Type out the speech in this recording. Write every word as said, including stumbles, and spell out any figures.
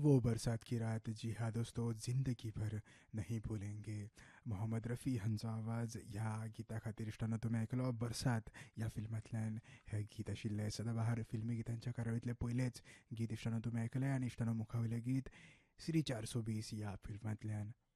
वो बरसात की रात, जी हाँ दोस्तों, जिंदगी भर नहीं भूलेंगे. मोहम्मद रफी हांचो आवाज ह्या गिता खातीर इश्टानो तुमी आयकलो. बरसात ह्या फिल्मांतल्यान हें गीत आशिल्लें. सदाबहार फिल्मी गितांच्या कार्यावळींतलें पयलेंच गीत इश्टानो तुमी आयकलें. आनी इश्टानो मुखावयलें गीत श्री चारसो बीस ह्या फिल्मांतल्यान